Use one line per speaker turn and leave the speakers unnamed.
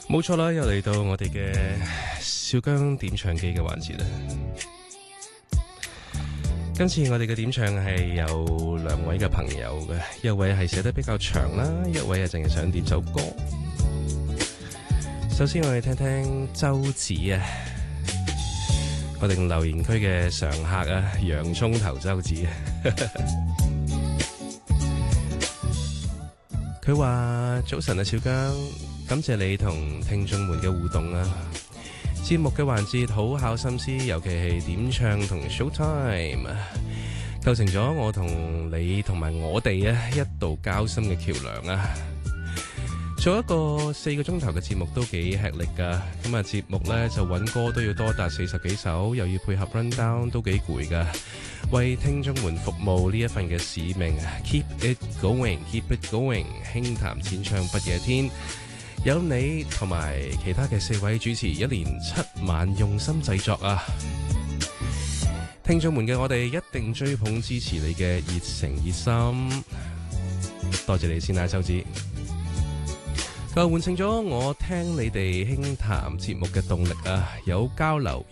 冇錯啦，又嚟到我哋嘅小姜點唱機嘅環節啦。今次我哋嘅點唱係有兩位嘅朋友嘅，一位係寫得比較長啦，一位係淨係想點首歌。首先我哋聽聽周子啊，我哋留言區嘅常客啊，洋蔥頭周子啊。佢話早晨啊，小姜，感謝你同聽眾們嘅互動啊！節目嘅環節好考心思，尤其係點唱同 show time， 構成咗我同你同埋我哋啊一道交心嘅橋樑啊！做一個4個鐘頭嘅節目都幾吃力噶，咁啊節目呢就揾歌都要多達40幾首，又要配合 run down， 都幾攰噶。為聽眾們服務呢一份嘅使命 ，keep it going，keep it going， 輕談淺唱不夜天，有你同埋其他嘅4位主持，一連7晚用心製作啊！聽眾們嘅我哋一定追捧支持你嘅熱誠熱心，多謝你先啊，周子。就喚醒咗我聽你哋輕談節目嘅動力啊！有交流，